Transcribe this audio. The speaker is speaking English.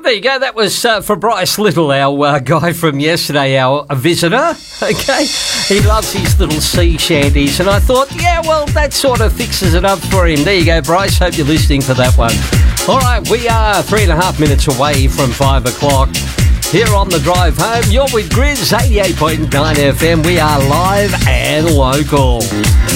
There you go. That was for Bryce Little, our guy from yesterday, our visitor. Okay, he loves his little sea shanties, and I thought, yeah, well, that sort of fixes it up for him. There you go, Bryce. Hope you're listening for that one. All right, we are 3.5 minutes away from 5 o'clock. Here on the drive home, you're with Grizz 88.9 FM. We are live and local.